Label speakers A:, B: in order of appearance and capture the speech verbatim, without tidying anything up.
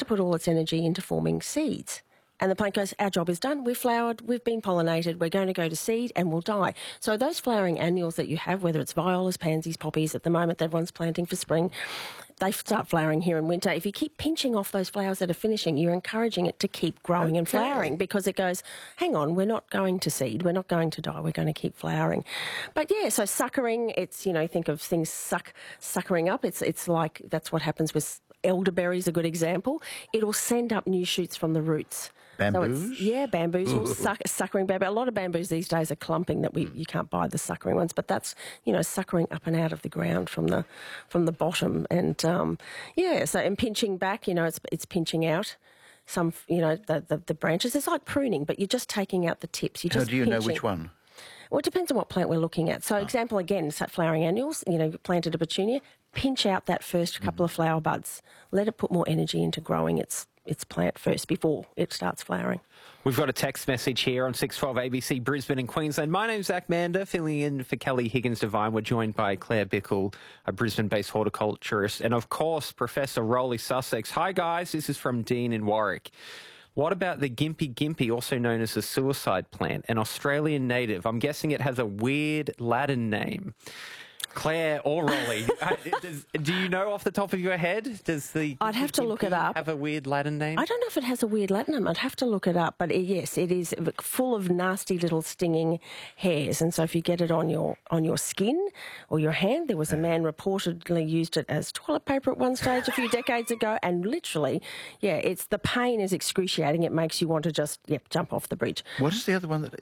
A: put all its energy into forming seeds. And the plant goes, our job is done, we've flowered, we've been pollinated, we're going to go to seed and we'll die. So those flowering annuals that you have, whether it's violas, pansies, poppies, at the moment everyone's planting for spring, they start flowering here in winter. If you keep pinching off those flowers that are finishing, you're encouraging it to keep growing okay. and flowering, because it goes, hang on, we're not going to seed, we're not going to die, we're going to keep flowering. But yeah, so suckering, it's, you know, think of things suck, suckering up. It's, it's like, that's what happens with elderberry is a good example. It'll send up new shoots from the roots.
B: Bamboos?
A: So it's, yeah, bamboos, or suck, suckering bamboo. A lot of bamboos these days are clumping, that we you can't buy the suckering ones, but that's, you know, suckering up and out of the ground from the from the bottom. And um, yeah, so and pinching back, you know, it's it's pinching out some, you know, the, the, the branches. It's like pruning, but you're just taking out the tips. You're
B: How
A: just
B: do you
A: pinching.
B: know which one?
A: Well, it depends on what plant we're looking at. So, oh. example again, flowering annuals, you know, you planted a petunia, pinch out that first couple mm. of flower buds. Let it put more energy into growing its its plant first before it starts flowering.
C: We've got a text message here on six twelve A B C Brisbane and Queensland. My name's Zach Mander, filling in for Kelly Higgins-Devine. We're joined by Claire Bickle, a Brisbane-based horticulturist, and of course, Professor Rolly Sussex. Hi guys, this is from Dean in Warwick. What about the Gympie gympie, also known as the suicide plant, an Australian native? I'm guessing it has a weird Latin name. Claire or Rolly, does, do you know off the top of your head? Does the
A: I'd have to look it up.
C: Have a weird Latin name?
A: I don't know if it has a weird Latin name. I'd have to look it up. But it, yes, it is full of nasty little stinging hairs. And so if you get it on your on your skin or your hand, there was a man reportedly used it as toilet paper at one stage a few decades ago. And literally, yeah, it's the pain is excruciating. It makes you want to just yep jump off the bridge.
B: What is the other one that?